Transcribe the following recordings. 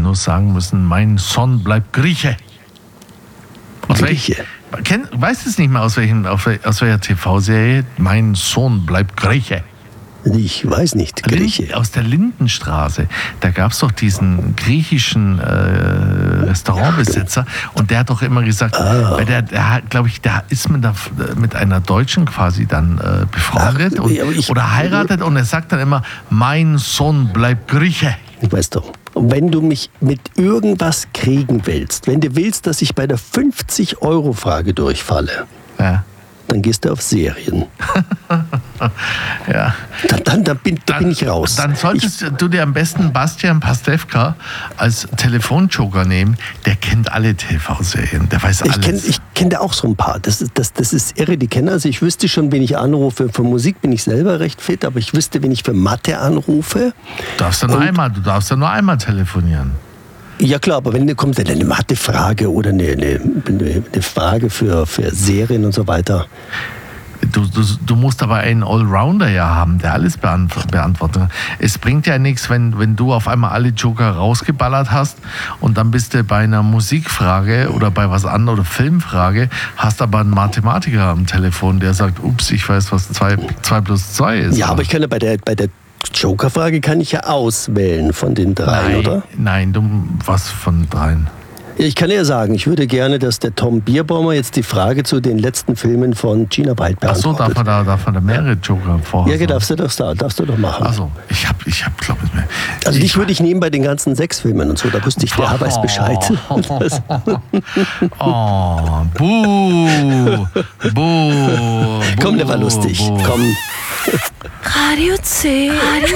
nur sagen müssen, mein Sohn bleibt Grieche. Grieche. Weißt du es nicht mehr aus welcher TV-Serie? Mein Sohn bleibt Grieche. Ich weiß nicht, Grieche. Aus der Lindenstraße. Da gab es doch diesen griechischen Restaurantbesitzer und der hat doch immer gesagt, weil der glaube ich, da ist man da mit einer Deutschen quasi dann befreundet oder heiratet und er sagt dann immer, mein Sohn bleibt Grieche. Ich weiß doch, wenn du mich mit irgendwas kriegen willst, wenn du willst, dass ich bei der 50-Euro-Frage durchfalle, dann gehst du auf Serien. Ja. Dann bin ich raus. Dann solltest du dir am besten Bastian Pastewka als Telefonjoker nehmen. Der kennt alle TV-Serien, der weiß alles. Ich kenne da auch so ein paar. Das ist irre, die kennen. Also ich wüsste schon, wen ich anrufe. Für Musik bin ich selber recht fit, aber ich wüsste, wen ich für Mathe anrufe. Du darfst ja nur einmal telefonieren. Ja klar, aber wenn kommt eine Mathe-Frage oder eine Frage für Serien und so weiter. Du musst aber einen Allrounder ja haben, der alles beantwortet. Es bringt ja nichts, wenn du auf einmal alle Joker rausgeballert hast und dann bist du bei einer Musikfrage oder bei was anderem oder Filmfrage, hast aber einen Mathematiker am Telefon, der sagt, ups, ich weiß, was 2 plus 2 ist. Ja, aber ich kann ja bei der Joker-Frage kann ich ja auswählen von den dreien, oder? Nein, was von dreien? Ich kann ja sagen, ich würde gerne, dass der Tom Bierbaumer jetzt die Frage zu den letzten Filmen von Gina Wild beantwortet. Ach so, darf man da mehrere Joker vorhaben? Ja, darfst du doch machen. Also, ich hab glaube ich, mehr. Also dich würde ich nehmen bei den ganzen 6 Filmen und so, da wüsste ich, der weiß Bescheid. Buh. Komm, der war lustig. Komm. Radio C.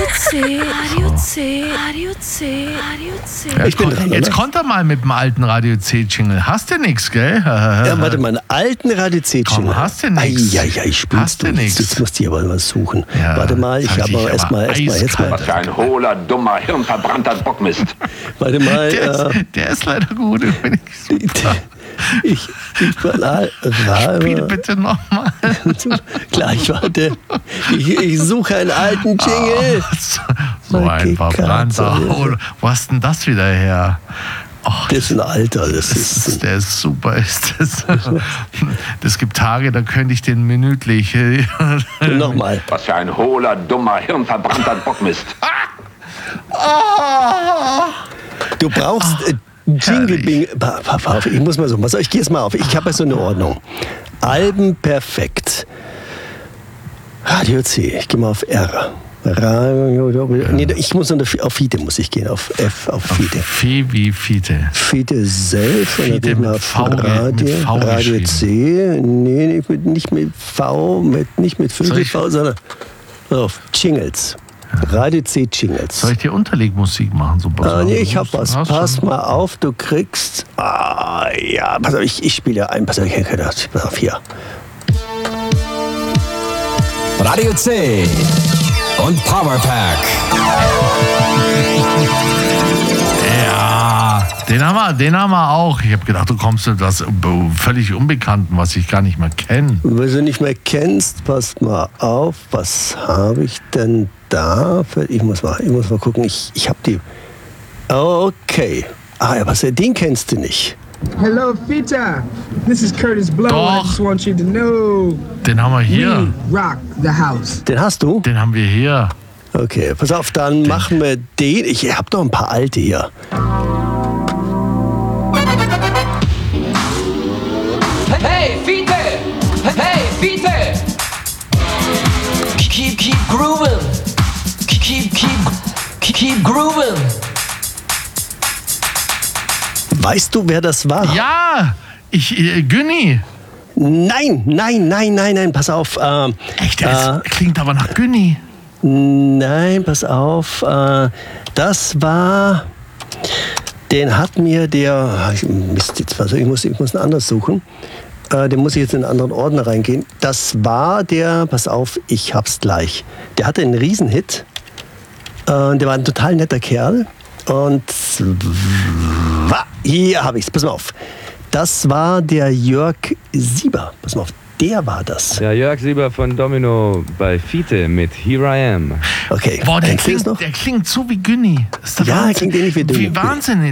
Ja, jetzt kommt er mal mit dem alten Radio C-Jingle. Hast du nix, gell? Ja, warte mal, einen alten Radio C-Jingle. Komm, hast du nix. Ja, spielst du nix. Jetzt musst du aber was suchen. Ja, warte mal, ich habe aber erstmal. Was für ein hohler, dummer, hirnverbrannter Bockmist. Warte mal. Der ist leider gut. Ich Spiele bitte nochmal. Gleich, warte. Ich suche einen alten Jingle. So ein verbrannter. Wo hast denn das wieder her? Das ist ein Alter. Der ist super. Das gibt Tage, da könnte ich den minütlich. Nochmal. Was für ein hohler, dummer, hirnverbrannter Bockmist. Du brauchst Jingle Bing. Ich muss mal so. Ich gehe jetzt mal auf. Ich habe ja so eine Ordnung. Alben perfekt. Radio C. Ich gehe mal auf R. Nee, ich muss auf Fiete muss ich gehen. Auf F, auf Fiete. Wie Fiete. Fiete selbst. Fiete mit V. Radio C. Nee, nicht mit V, nicht mit 5 V, sondern auf Jingles. Radio C Jingles. Soll ich dir Unterlegmusik machen? So nee, ich hab was. Pass mal auf, du kriegst. Ja, pass auf, ich spiele ja ein. Pass auf, pass auf hier. Radio C und Powerpack. Ja, den haben wir auch. Ich habe gedacht, du kommst mit was völlig Unbekannten, was ich gar nicht mehr kenne. Wenn du nicht mehr kennst, pass mal auf. Was habe ich denn da? Ich muss mal gucken. Ich habe die. Okay. Ja, den kennst du nicht. Hello, Fita. This is Curtis Blow. Doch. I just want you to know. Den haben wir hier. We rock the house. Den hast du? Den haben wir hier. Okay, pass auf, dann machen wir den. Ich habe doch ein paar alte hier. Hey, Fiete! Hey, Fiete! Keep grooving! Keep grooving! Weißt du, wer das war? Ja, Günni. Nein, pass auf. Echt, klingt aber nach Günni. Nein, pass auf. Das war. Den hat mir der. Mist, jetzt, ich muss einen anders suchen. Den muss ich jetzt in einen anderen Ordner reingehen. Das war der. Pass auf, ich hab's gleich. Der hatte einen Riesenhit. Der war ein total netter Kerl. Und hier habe ich's. Pass mal auf. Das war der Jörg Sieber. Pass mal auf. Der war das. Ja, Jörg Sieber von Domino bei Fiete mit Here I Am. Okay. Boah, der klingt so wie Günni. Ja, klingt ähnlich wie Günni. Wie Wahnsinn.